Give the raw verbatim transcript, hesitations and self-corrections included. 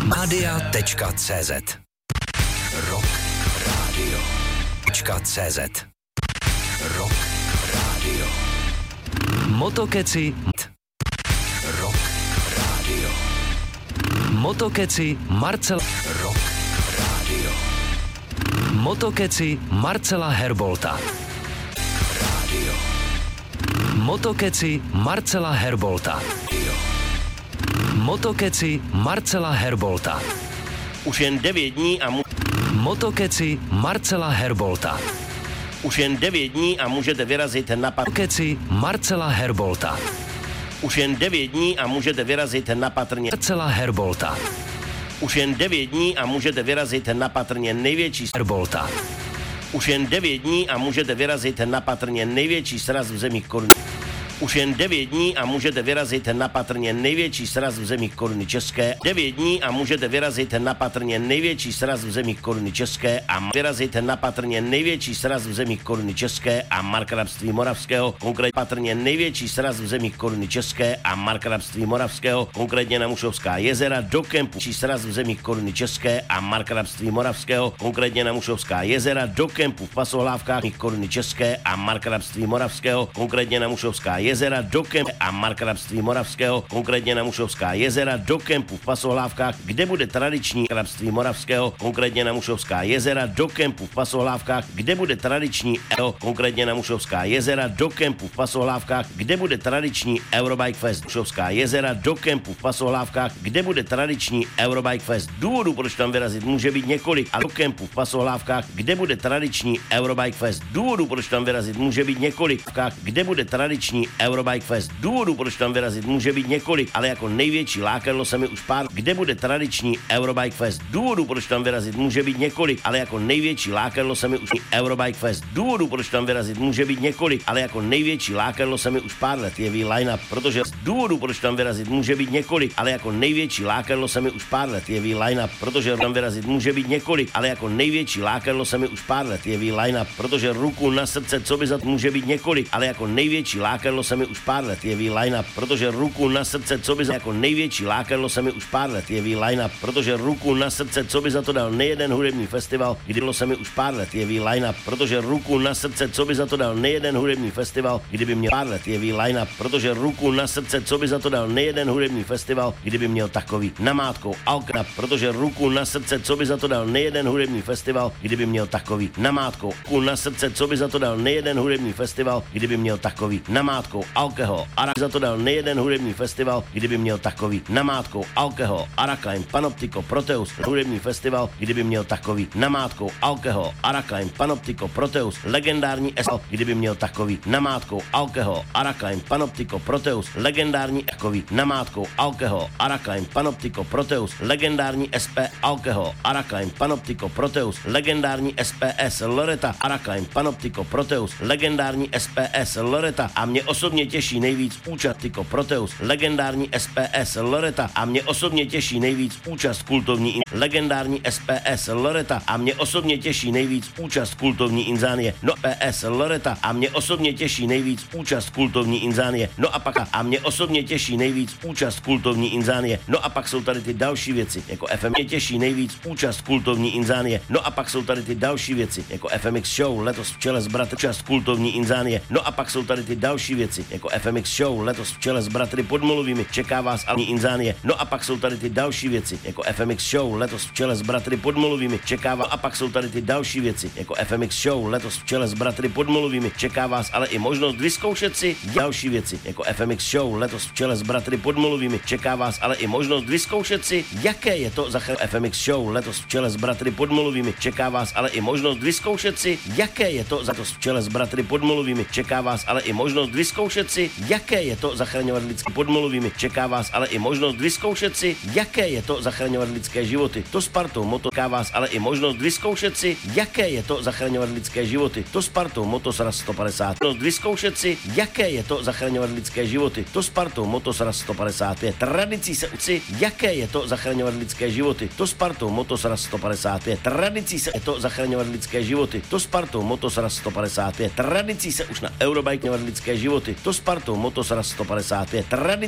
Mádia tečka cé zet Rock Radio .cz Rock Radio Motokeci Rock Radio Motokeci Marcel Rock Radio Motokeci Marcela Herbolta Radio Motokeci Marcela Herbolta Radio Motokeci Marcela Herbolta. Už jen devět dní a mu... Motokeci Marcela Herbolta. Už jen devět dní a můžete vyrazit na pat... Motokeci Marcela Herbolta. Už jen devět dní a můžete vyrazit na patrně... Marcela Herbolta. Už jen devět dní a můžete vyrazit na patrně největší... Herbolta. Už jen devět dní a můžete vyrazit na patrně největší sraz v zemích koruny. Už jen devět dní a můžete vyrazit na patrně největší sraz v zemích koruny české. devět dní a můžete vyrazit na patrně největší sraz v zemích koruny české a vyrazit na patrně největší sraz v zemích koruny české a markrabství moravského, konkrétně patrně největší sraz v zemích koruny české a markrabství moravského, konkrétně na Mušovská jezera do kempu. Sraz v zemích koruny české a markrabství moravského, konkrétně na Mušovská jezera do kempu v pasohlávkách koruny české a markrabství moravského, konkrétně na Mušovská jezera do kempu a markrabství moravského, konkrétně na Mušovská jezera do kempu v pasohlávkách, kde bude tradiční krabství moravského, konkrétně na Mušovská jezera do kempu v pasohlávkách, kde bude tradiční Euro, konkrétně na Mušovská jezera do kempu v pasohlávkách, kde bude tradiční Eurobike Fest. Mušovská jezera do kempu v pasohlávkách, kde bude tradiční Eurobike Fest. Důvodů, proč tam vyrazit, může být několik, a do kempu v pasohlávkách, kde bude tradiční Eurobike Fest. Důvodů, proč tam vyrazit, může být několik, kde bude tradiční Eurobike Fest. Důvodů, proč tam vyrazit, může být několik, ale jako největší lákadlo se mi už pár, kde bude tradiční Eurobike Fest. Důvodů, proč tam vyrazit, může být několik, ale jako největší lákadlo se mi už Eurobike Fest. Důvodů, proč tam vyrazit, může být několik, ale jako největší lákadlo se mi už pár let jeví line-up, protože z důvodů, proč tam vyrazit, může být několik, ale jako největší lákadlo se mi už pár let jeví line-up, protože tam vyrazit může být několik, ale jako největší lákadlo se mi už pár let jeví line-up, protože ruku na srdce, co by za to může být několik, ale jako největší lákadlo se mi už pár let jeví line-up, protože ruku na srdce, co by za jako největší lákadlo se mi už pár let jeví line-up, protože ruku na srdce, co by za to dal nejeden hudební festival, kdy se mi už pár let jeví line-up, protože ruku na srdce, co by za to dal nejeden hudební festival, kdyby měl pár let jeví line-up, protože ruku na srdce, co by za to dal nejeden hudební festival, kdyby měl takový namátkou alkna, protože ruku na srdce, co by za to dal nejeden hudební festival, kdyby měl takový namátkou ruku na srdce, co by za to dal nejeden hudební festival, kdyby měl takový namátkou alkohol, a za to dal nejeden hudební festival, kdyby měl takový namátkou alkohol, Arakaim, Panoptiko, Proteus, hudební festival, kdyby měl takový namátkou alkohol, Arakaim, Panoptiko, Proteus, legendární S, kdyby měl takový namátkou alkohol, Arakaim, Panoptiko, Proteus, legendární takový namátkou alkohol, Arakaim, Panoptiko, Proteus, legendární S P alkohol, Arakaim, Panoptiko, Proteus, legendární S P S Loreta, Arakaim, Panoptiko, Proteus, legendární S P S Loreta a mě osobně těší nejvíc účast Tyko Proteus, legendární S P S Loreta a mě osobně těší nejvíc účast kultovní in... legendární S P S Loreta a mě osobně těší nejvíc účast kultovní Inzánie, no P S Loreta a mě osobně těší nejvíc účast kultovní Inzánie, no a pak a mě osobně těší nejvíc účast kultovní Inzánie, no a pak jsou tady ty další věci, jako F M mě těší nejvíc účast kultovní Inzánie, no a pak jsou tady ty další věci, jako F M X Show letos v čele s bratry účast kultovní Inzánie, no a pak jsou tady ty další věci, jako F M X Show letos v čele s bratry Podmolovými, čeká vás ale Inzánie, no a pak jsou tady ty další věci, jako F M X Show letos v čele s bratry Podmolovými, čeká vás a pak jsou tady ty další věci, jako F M X Show letos v čele s bratry Podmolovými, čeká vás ale i možnost vyzkoušet si další věci, jako F M X Show letos v čele s bratry Podmolovými, čeká vás ale i možnost vyzkoušet si, jaké je to za F M X Show letos v čele s bratry Podmolovými, čeká vás ale i možnost vyzkoušet si, jaké je to za to v čele s bratry Podmolovými, čeká vás ale i možnost vyzkoušet si, jaké je to zachraňovat lidské Podmolovými, čeká vás ale i možnost vyzkoušet si, jaké je to zachraňovat lidské životy. To Spartou Moto čeká vás ale i možnost vyzkoušet si, jaké je to zachraňovat lidské životy. To Spartou Motosraz sto padesát. Možnost vyzkoušet si, jaké je to zachraňovat lidské životy. To Spartou Motosraz sto padesát je tradicí se uci, jaké je to zachraňovat lidské životy. To Spartou Motosraz sto padesát je tradicí se je to zachraňovat lidské životy. To Spartou Motosraz sto padesát je tradicí se už na Eurobike lidské životy. To Spartou Motosraz sto padesát je tradicí